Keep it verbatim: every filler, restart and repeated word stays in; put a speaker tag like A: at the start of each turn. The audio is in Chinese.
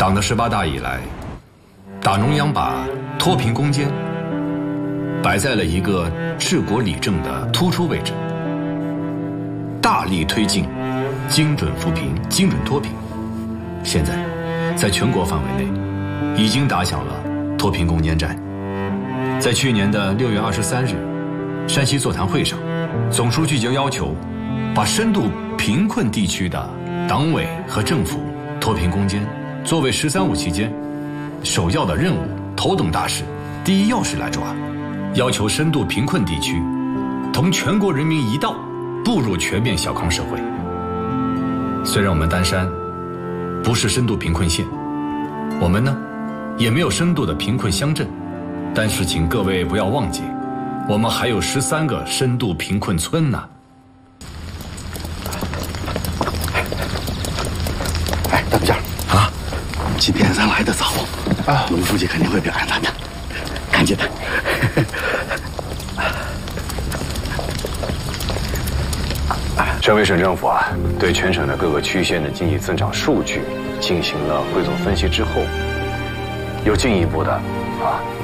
A: 党的十八大以来，党中央把脱贫攻坚摆在了一个治国理政的突出位置，大力推进精准扶贫、精准脱贫。现在，在全国范围内，已经打响了脱贫攻坚战。在去年的六月二十三日，山西座谈会上，总书记就要求把深度贫困地区的党委和政府脱贫攻坚作为“十三五”期间首要的任务、头等大事、第一要事来抓，要求深度贫困地区同全国人民一道步入全面小康社会。虽然我们丹山不是深度贫困县，我们呢也没有深度的贫困乡镇，但是请各位不要忘记，我们还有十三个深度贫困村呢。
B: 哎，大部件啊，今天咱来的早啊，龙书记肯定会表扬咱的，看见的。
C: 省委省政府啊，对全省的各个区县的经济增长数据进行了汇总分析之后，有进一步的啊